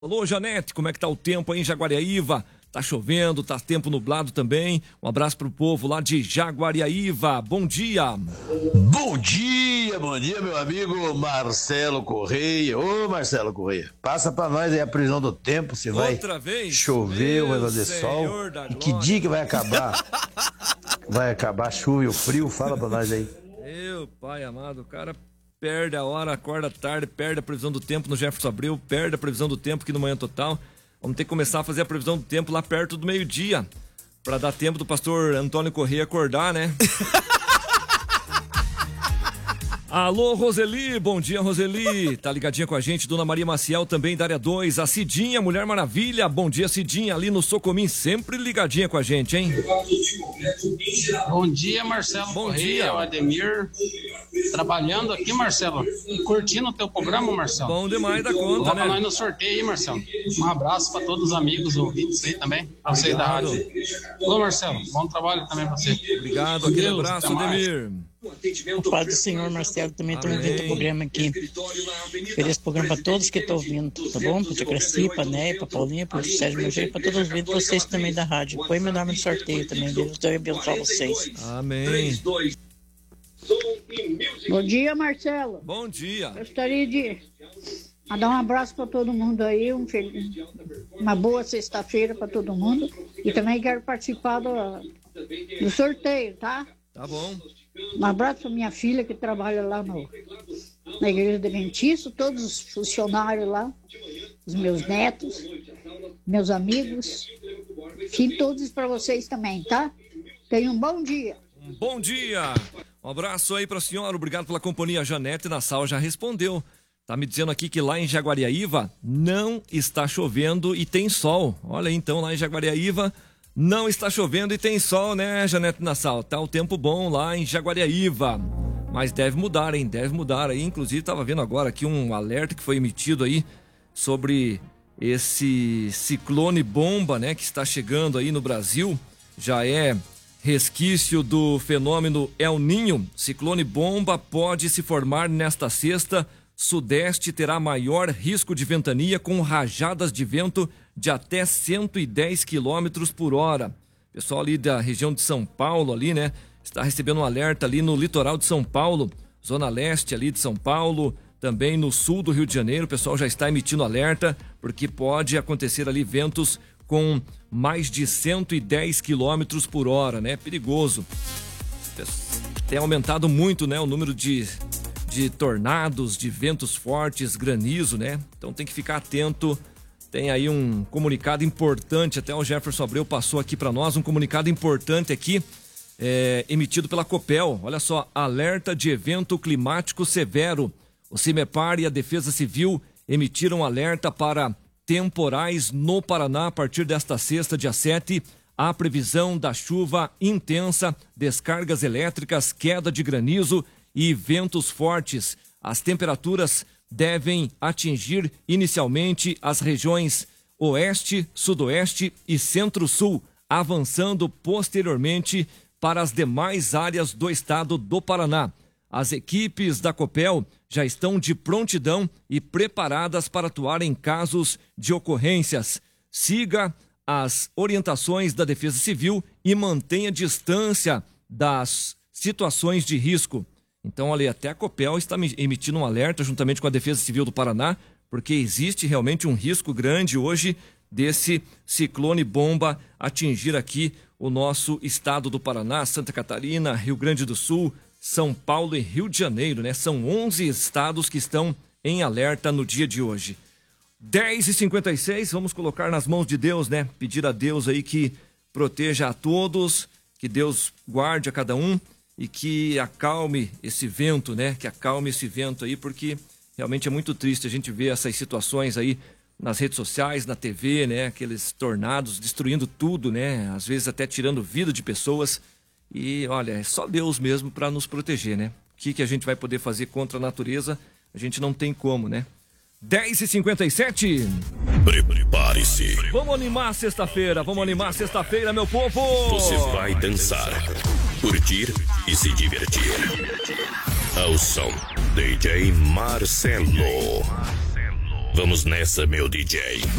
Alô, Janete, como é que tá o tempo aí em Jaguariaíva? Tá chovendo, tá tempo nublado também. Um abraço pro povo lá de Jaguariaíva. Bom dia. Bom dia, meu amigo Marcelo Correia. Ô, Marcelo Correia, passa pra nós aí a previsão do tempo, se vai Outra vez? chover ou vai fazer Senhor sol. da E que glória. dia que vai acabar? Vai acabar a chuva e o frio? Fala pra nós aí. Meu pai amado, o cara perde a hora, acorda tarde, perde a previsão do tempo no Jefferson Abreu, perde a previsão do tempo aqui no Manhã Total. Vamos ter que começar a fazer a previsão do tempo lá perto do meio-dia, pra dar tempo do pastor Antônio Corrêa acordar, né? Alô, Roseli, bom dia, Roseli. Tá ligadinha com a gente, Dona Maria Maciel também da área 2. A Cidinha, Mulher Maravilha, bom dia, Cidinha, ali no Socomim, sempre ligadinha com a gente, hein? Bom dia, Marcelo. Bom Correia, dia. o Ademir. Trabalhando aqui, Marcelo. E curtindo o teu programa, Marcelo. Bom demais da conta, Coloca nós né? no sorteio aí, Marcelo. Um abraço para todos os amigos ouvintes aí também. Pra vocês da rádio. Ô, Marcelo, bom trabalho também pra você. Obrigado, Com aquele Deus, abraço, até mais. Ademir. O Pai do Senhor Marcelo também está ouvindo o programa aqui. Feliz programa para todos que estão ouvindo, tá bom? Para a Cresci, para a Ney, para a Paulinha, para o Sérgio Mugir, para todos os vídeos, vocês também da rádio. Põe meu nome no sorteio também, Deus vai abençoar vocês. Amém. Bom dia, Marcelo. Bom dia. Gostaria de mandar um abraço para todo mundo aí, uma boa sexta-feira para todo mundo. E também quero participar do sorteio, tá? Tá bom. Um abraço para minha filha que trabalha lá na Igreja Adventista, todos os funcionários lá, os meus netos, meus amigos. Enfim, todos para vocês também, tá? Tenham um bom dia. Um bom dia. Um abraço aí pra senhora, obrigado pela companhia. A Janete Nassau já respondeu. Tá me dizendo aqui que lá em Jaguariaíva não está chovendo e tem sol. Olha aí, então, lá em Jaguariaíva não está chovendo e tem sol, né, Janete Nassau? Tá o tempo bom lá em Jaguariaíva. Mas deve mudar, hein? Deve mudar aí. Inclusive, tava vendo agora aqui um alerta que foi emitido aí sobre esse ciclone bomba, né, que está chegando aí no Brasil. Já é resquício do fenômeno El Niño. Ciclone bomba pode se formar nesta sexta. Sudeste terá maior risco de ventania com rajadas de vento de até 110 km por hora. Pessoal ali da região de São Paulo ali, né, está recebendo um alerta ali no litoral de São Paulo, zona leste ali de São Paulo, também no sul do Rio de Janeiro. O pessoal já está emitindo alerta porque pode acontecer ali ventos com mais de 110 km por hora, né? Perigoso. Tem aumentado muito, né, o número de tornados, de ventos fortes, granizo, né? Então tem que ficar atento. Tem aí um comunicado importante, até o Jefferson Abreu passou aqui para nós, um comunicado importante aqui, emitido pela Copel. Olha só, alerta de evento climático severo. O CIMEPAR e a Defesa Civil emitiram alerta para temporais no Paraná a partir desta sexta, dia 7. Há previsão da chuva intensa, descargas elétricas, queda de granizo e ventos fortes. As temperaturas devem atingir inicialmente as regiões oeste, sudoeste e centro-sul, avançando posteriormente para as demais áreas do estado do Paraná. As equipes da Copel já estão de prontidão e preparadas para atuar em casos de ocorrências. Siga as orientações da Defesa Civil e mantenha distância das situações de risco. Então, olha, até a Copel está emitindo um alerta juntamente com a Defesa Civil do Paraná, porque existe realmente um risco grande hoje desse ciclone bomba atingir aqui o nosso estado do Paraná, Santa Catarina, Rio Grande do Sul, São Paulo e Rio de Janeiro, né? São 11 estados que estão em alerta no dia de hoje. 10h56, vamos colocar nas mãos de Deus, né? Pedir a Deus aí que proteja a todos, que Deus guarde a cada um e que acalme esse vento, né? Que acalme esse vento aí, porque realmente é muito triste a gente ver essas situações aí nas redes sociais, na TV, né? Aqueles tornados destruindo tudo, né? Às vezes até tirando vida de pessoas. E olha, é só Deus mesmo para nos proteger, né? O que a gente vai poder fazer contra a natureza? A gente não tem como, né? 10h57. Prepare-se. Vamos animar sexta-feira, meu povo! Você vai dançar, curtir e se divertir. Ao som DJ Marcelo. Vamos nessa, meu DJ.